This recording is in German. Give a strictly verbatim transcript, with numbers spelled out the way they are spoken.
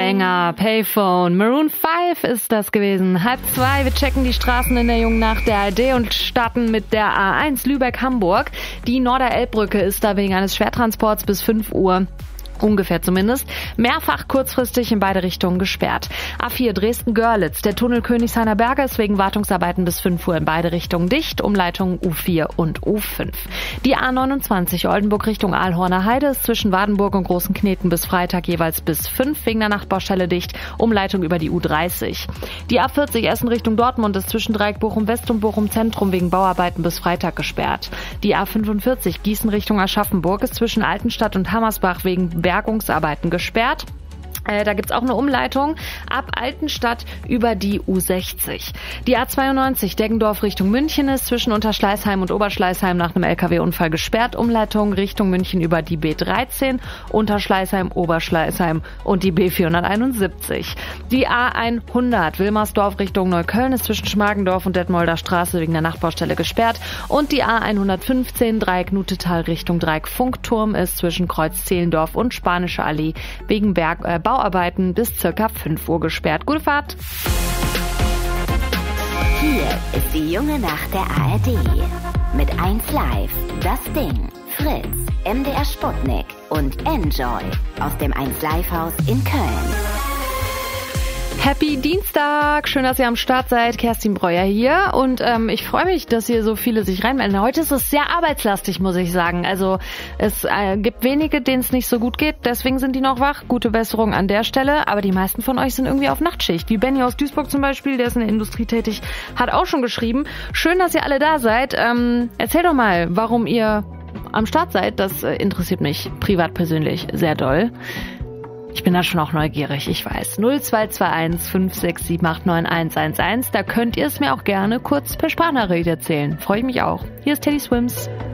Banger, Payphone, Maroon fünf ist das gewesen. Halb zwei, wir checken die Straßen in der jungen Nacht der A R D und starten mit der A eins Lübeck-Hamburg. Die Norder-Elbbrücke ist da wegen eines Schwertransports bis fünf Uhr. Ungefähr zumindest. Mehrfach kurzfristig in beide Richtungen gesperrt. A vier Dresden-Görlitz. Der Tunnel Königshainer Berge ist wegen Wartungsarbeiten bis fünf Uhr in beide Richtungen dicht. Umleitungen U vier und U fünf. Die A neunundzwanzig Oldenburg Richtung Aalhorner Heide ist zwischen Wadenburg und Großen Kneten bis Freitag jeweils bis fünf wegen der Nachtbaustelle dicht. Umleitung über die U dreißig. Die A vierzig Essen Richtung Dortmund ist zwischen Dreieck Bochum West und Bochum Zentrum wegen Bauarbeiten bis Freitag gesperrt. Die A fünfundvierzig Gießen Richtung Aschaffenburg ist zwischen Altenstadt und Hammersbach wegen Bergungsarbeiten gesperrt. Äh, da gibt's auch eine Umleitung ab Altenstadt über die U sechzig. Die A zweiundneunzig Deggendorf Richtung München ist zwischen Unterschleißheim und Oberschleißheim nach einem L K W-Unfall gesperrt. Umleitung Richtung München über die B dreizehn, Unterschleißheim, Oberschleißheim und die B vierhunderteinundsiebzig. Die A hundert Wilmersdorf Richtung Neukölln ist zwischen Schmargendorf und Detmolder Straße wegen der Nachtbaustelle gesperrt. Und die A hundertfünfzehn Dreieck Nutetal Richtung Dreieck Funkturm ist zwischen Kreuz Zehlendorf und Spanische Allee wegen Berg, äh, Bauarbeiten bis circa fünf Uhr gesperrt. Gute Fahrt! Hier ist die junge Nacht der A R D. Mit eins Live, Das Ding, Fritz, M D R Sputnik und Enjoy aus dem eins Live Haus in Köln. Happy Dienstag! Schön, dass ihr am Start seid. Kerstin Breuer hier und ähm, ich freue mich, dass hier so viele sich reinmelden. Heute ist es sehr arbeitslastig, muss ich sagen. Also es äh, gibt wenige, denen es nicht so gut geht. Deswegen sind die noch wach. Gute Besserung an der Stelle. Aber die meisten von euch sind irgendwie auf Nachtschicht. Wie Benny aus Duisburg zum Beispiel, der ist in der Industrie tätig, hat auch schon geschrieben. Schön, dass ihr alle da seid. Ähm, erzähl doch mal, warum ihr am Start seid. Das äh, interessiert mich privat persönlich sehr doll. Ich bin da schon auch neugierig, ich weiß. null zwei zwei eins fünf sechs sieben acht neun eins eins eins. Da könnt ihr es mir auch gerne kurz per Sprachnachricht erzählen. Freue ich mich auch. Hier ist Teddy Swims.